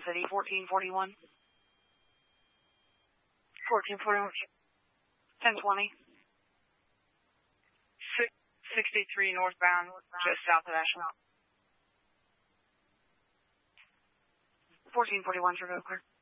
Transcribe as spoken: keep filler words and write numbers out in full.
City, fourteen forty-one. fourteen forty-one. ten twenty. sixty-three northbound, just south of Ashland. fourteen forty-one, Trevor, clear.